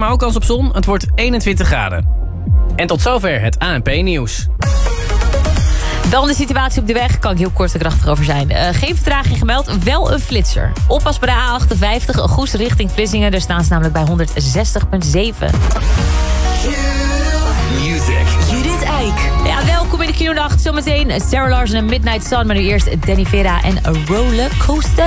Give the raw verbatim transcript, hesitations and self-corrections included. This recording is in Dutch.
maar ook kans op zon. Het wordt eenentwintig graden. En tot zover het A N P-nieuws. Dan de situatie op de weg. Kan ik heel kort en krachtig over zijn. Uh, geen vertraging gemeld, wel een flitser. Oppas bij de A achtenvijftig, Goes richting Vlissingen. Daar staan ze namelijk bij honderdzestig komma zeven. Music. Judith Eik. Ja, welkom in de Q-nacht. Zometeen Sarah Larsen en Midnight Sun. Maar nu eerst Danny Vera en A Rollercoaster.